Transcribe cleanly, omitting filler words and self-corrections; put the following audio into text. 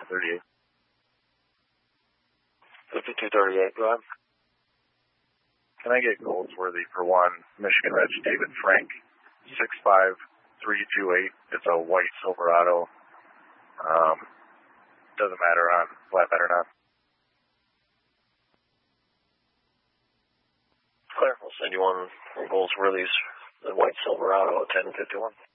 5238. 5238, go ahead. Can I get Goldsworthy for one? Michigan Reg David Frank, 65328. It's a white Silverado. Doesn't matter on flatbed or not. Clear. We'll send you one from Goldsworthy's, the white Silverado at 1051.